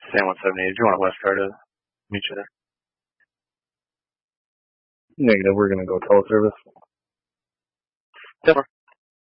San 170. If you want West Car to meet you there. Negative. We're going to go teleservice. Yes, sir.